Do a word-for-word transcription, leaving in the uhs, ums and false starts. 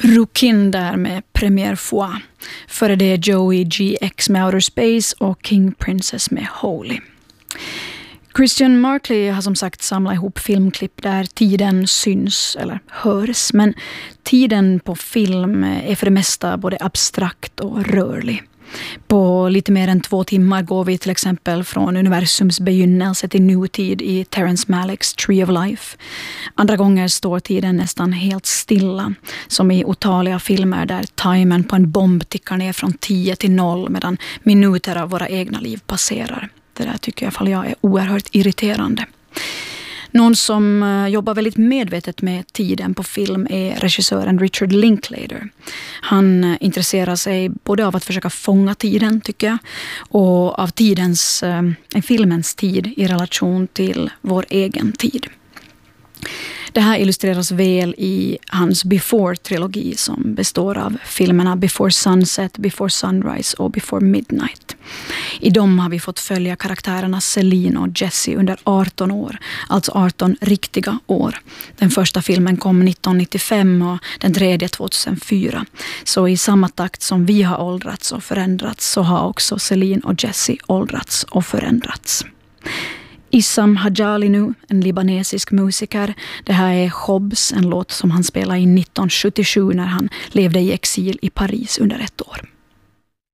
Rukin där med Première Fois. Före det Joey G X med Outer Space och King Princess med Holy. Christian Markley har som sagt samlat ihop filmklipp där tiden syns eller hörs. Men tiden på film är för det mesta både abstrakt och rörlig. På lite mer än två timmar går vi till exempel från universums begynnelse till nutid i Terrence Malicks Tree of Life. Andra gånger står tiden nästan helt stilla, som i otaliga filmer där timern på en bomb tickar ner från tio till noll medan minuter av våra egna liv passerar. Det där tycker jag, fall jag är oerhört irriterande. Någon som jobbar väldigt medvetet med tiden på film är regissören Richard Linklater. Han intresserar sig både av att försöka fånga tiden, tycker jag, och av tidens, en filmens tid i relation till vår egen tid. Det här illustreras väl i hans Before-trilogi som består av filmerna Before Sunset, Before Sunrise och Before Midnight. I dem har vi fått följa karaktärerna Celine och Jesse under arton år, alltså arton riktiga år. Den första filmen kom nittonhundranittiofem och den tredje tjugohundrafyra. Så i samma takt som vi har åldrats och förändrats så har också Celine och Jesse åldrats och förändrats. Issam Hadjali nu, en libanesisk musiker. Det här är Hobbs, en låt som han spelade i nittonhundrasjuttiosju när han levde i exil i Paris under ett år.